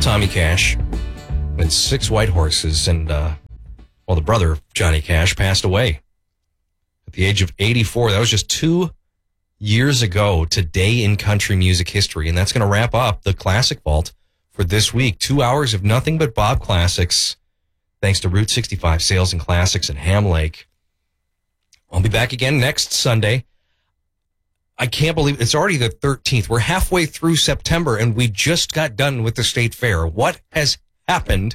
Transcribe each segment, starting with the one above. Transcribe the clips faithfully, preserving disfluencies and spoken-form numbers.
Tommy Cash and six white horses. And, uh, well, the brother of Johnny Cash passed away at the age of eighty-four. That was just two years ago today in country music history. And that's going to wrap up the Classic Vault for this week. Two hours of nothing but Bob classics, thanks to Route sixty-five Sales and Classics in Ham Lake. I'll be back again next Sunday. I can't believe it's already the thirteenth. We're halfway through September, and we just got done with the state fair. What has happened?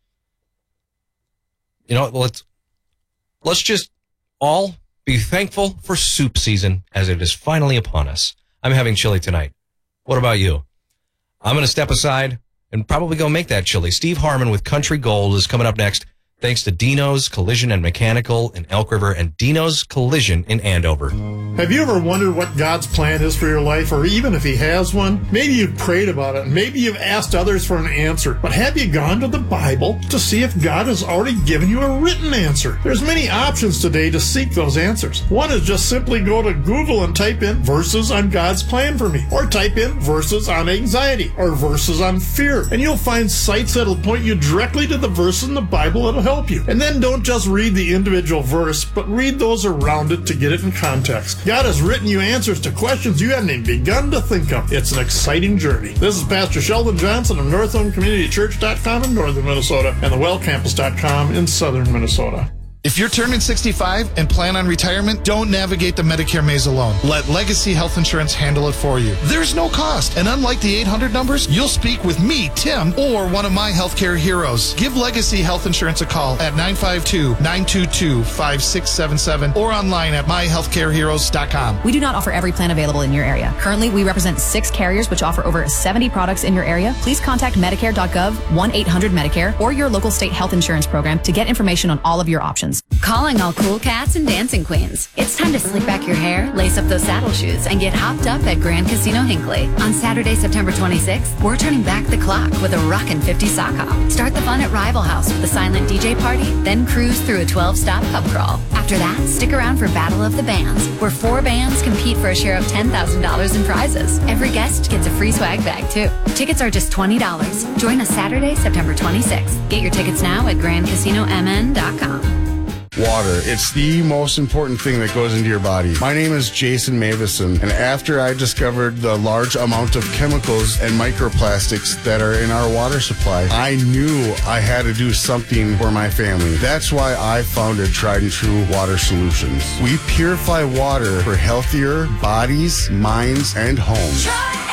You know, let's let's just all be thankful for soup season as it is finally upon us. I'm having chili tonight. What about you? I'm going to step aside and probably go make that chili. Steve Harmon with Country Gold is coming up next, thanks to Dino's Collision and Mechanical in Elk River and Dino's Collision in Andover. Have you ever wondered what God's plan is for your life, or even if he has one? Maybe you've prayed about it, and maybe you've asked others for an answer, but have you gone to the Bible to see if God has already given you a written answer? There's many options today to seek those answers. One is just simply go to Google and type in verses on God's plan for me, or type in verses on anxiety, or verses on fear, and you'll find sites that'll point you directly to the verse in the Bible that'll help you. And then don't just read the individual verse, but read those around it to get it in context. God has written you answers to questions you haven't even begun to think of. It's an exciting journey. This is Pastor Sheldon Johnson of North Home Community Church dot com in northern Minnesota and the well campus dot com in southern Minnesota. If you're turning sixty-five and plan on retirement, don't navigate the Medicare maze alone. Let Legacy Health Insurance handle it for you. There's no cost, and unlike the eight hundred numbers, you'll speak with me, Tim, or one of my healthcare heroes. Give Legacy Health Insurance a call at nine five two, nine two two, five six seven seven or online at my healthcare heroes dot com. We do not offer every plan available in your area. Currently, we represent six carriers which offer over seventy products in your area. Please contact Medicare dot gov, one eight hundred Medicare, or your local state health insurance program to get information on all of your options. Calling all cool cats and dancing queens. It's time to slick back your hair, lace up those saddle shoes, and get hopped up at Grand Casino Hinckley. On Saturday, September twenty-sixth, we're turning back the clock with a rockin' fifty sock hop. Start the fun at Rival House with a silent D J party, then cruise through a twelve-stop pub crawl. After that, stick around for Battle of the Bands, where four bands compete for a share of ten thousand dollars in prizes. Every guest gets a free swag bag, too. Tickets are just twenty dollars. Join us Saturday, September twenty-sixth. Get your tickets now at grand casino m n dot com. Water. It's the most important thing that goes into your body. My name is Jason Mavison, and after I discovered the large amount of chemicals and microplastics that are in our water supply, I knew I had to do something for my family. That's why I founded Tried and True Water Solutions. We purify water for healthier bodies, minds, and homes.